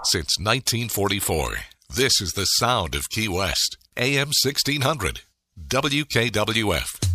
Since 1944, this is the sound of Key West. AM 1600. WKWF.